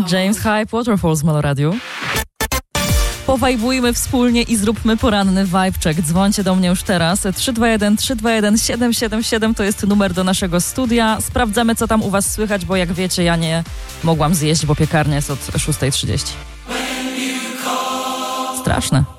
James Hype, Waterfalls w Meloradiu. Powajbujmy wspólnie i zróbmy poranny vibe check. Dzwońcie do mnie już teraz. 321-321-777 to jest numer do naszego studia. Sprawdzamy, co tam u was słychać, bo jak wiecie, ja nie mogłam zjeść, bo piekarnia jest od 6:30. Straszne.